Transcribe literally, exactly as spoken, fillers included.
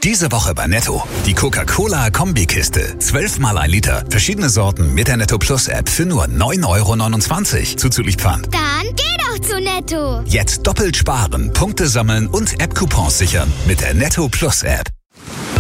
Diese Woche bei Netto. Die Coca-Cola-Kombikiste. zwölf mal ein Liter. Verschiedene Sorten mit der Netto Plus App für nur neun Euro neunundzwanzig. Zuzüglich Pfand. Dann geh doch zu Netto. Jetzt doppelt sparen, Punkte sammeln und App-Coupons sichern mit der Netto Plus App.